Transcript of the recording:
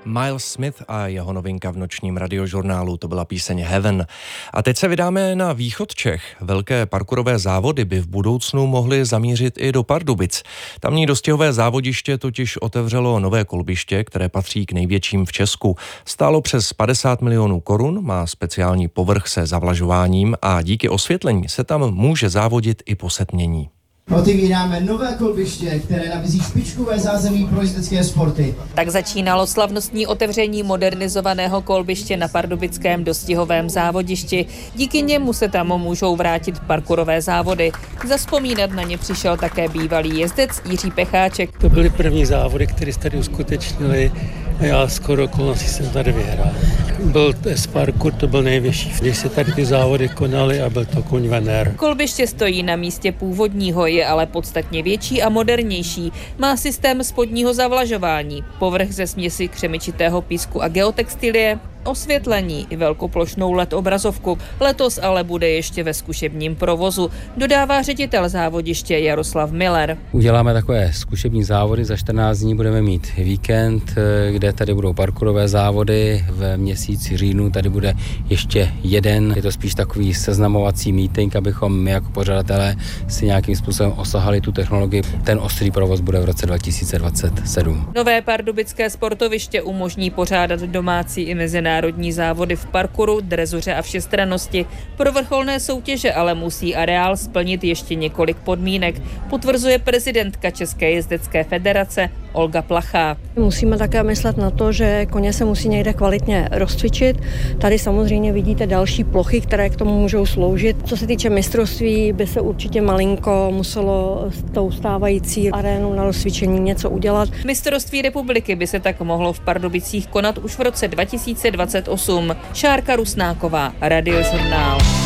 Miles Smith a jeho novinka v nočním radiožurnálu, to byla píseň Heaven. A teď se vydáme na východ Čech. Velké parkourové závody by v budoucnu mohly zamířit i do Pardubic. Tamní dostihové závodiště totiž otevřelo nové kolbiště, které patří k největším v Česku. Stálo přes 50 milionů korun, má speciální povrch se zavlažováním a díky osvětlení se tam může závodit i po setmění. Otevíráme nové kolbiště, které nabízí špičkové zázemí pro jezdecké sporty. Tak začínalo slavnostní otevření modernizovaného kolbiště na pardubickém dostihovém závodišti. Díky němu se tam můžou vrátit parkourové závody. Zavzpomínat na ně přišel také bývalý jezdec Jiří Pecháček. To byly první závody, které se tady uskutečnily a já skoro okolností jsem tady vyhrál. Byl S-parkour, to byl největší, když se tady ty závody konaly a byl to Kuň Vener. Kolbiště stojí na místě původního, je ale podstatně větší a modernější. Má systém spodního zavlažování, povrch ze směsi křemičitého písku a geotextilie, osvětlení i velkoplošnou LED obrazovku. Letos ale bude ještě ve zkušebním provozu, dodává ředitel závodiště Jaroslav Miller. Uděláme takové zkušební závody, za 14 dní budeme mít víkend, kde tady budou parkourové závody, v měsíci říjnu tady bude ještě jeden. Je to spíš takový seznamovací meeting, abychom my jako pořadatelé si nějakým způsobem osahali tu technologii. Ten ostrý provoz bude v roce 2027. Nové pardubické sportoviště umožní pořádat domácí i mezinárodní závody v parkouru, drezuře a všestrannosti. Pro vrcholné soutěže ale musí areál splnit ještě několik podmínek, potvrzuje prezidentka České jezdecké federace Olga Plachá. Musíme také myslet na to, že koně se musí někde kvalitně rozcvičit. Tady samozřejmě vidíte další plochy, které k tomu můžou sloužit. Co se týče mistrovství, by se určitě malinko muselo s tou stávající arénou na rozcvičení něco udělat. Mistrovství republiky by se tak mohlo v Pardubicích konat už v roce 2028. Šárka Rusnáková, Radiožurnál.